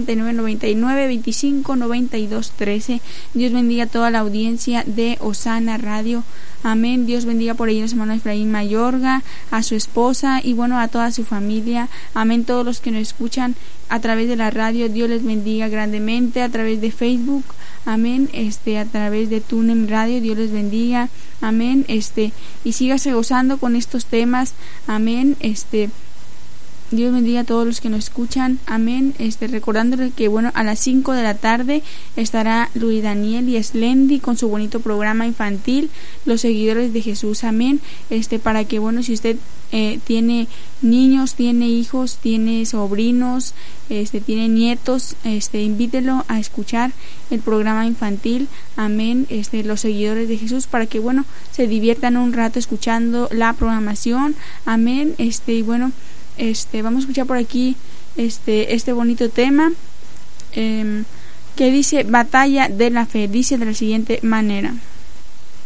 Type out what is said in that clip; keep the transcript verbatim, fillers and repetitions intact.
nueve noventa y nueve veinticinco noventa y dos trece. Dios bendiga a toda la audiencia de Osana Radio. Amén. Dios bendiga por ahí a nuestro hermano Efraín Mayorga, a su esposa y bueno, a toda su familia. Amén. Todos los que nos escuchan a través de la radio, Dios les bendiga grandemente. A través de Facebook, amén. Este, a través de TuneIn Radio, Dios les bendiga. Amén. Este, y sígase gozando con estos temas. Amén. Este, Dios bendiga a todos los que nos escuchan. Amén. Este, recordándole que bueno, a las cinco de la tarde estará Luis Daniel y Slendy con su bonito programa infantil, Los Seguidores de Jesús. Amén. Este, para que bueno, si usted eh, tiene niños, tiene hijos, tiene sobrinos, este, tiene nietos, este, invítelo a escuchar el programa infantil. Amén. Este, Los Seguidores de Jesús, para que bueno, se diviertan un rato escuchando la programación. Amén. Este, y bueno, Este, vamos a escuchar por aquí este, este bonito tema eh, que dice Batalla de la Fe. Dice de la siguiente manera: